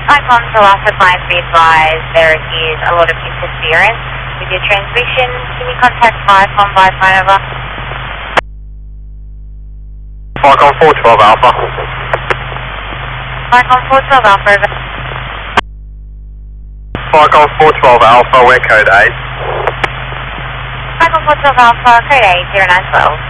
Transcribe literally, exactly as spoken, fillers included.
Icon to Alpha five, be advised there is a lot of interference with your transmission. Can you contact Icon by phone over? Icon four twelve Alpha. Icon four twelve Alpha over. Icon four twelve Alpha, we're code eight. Icon four twelve Alpha, code eight, zero nine twelve.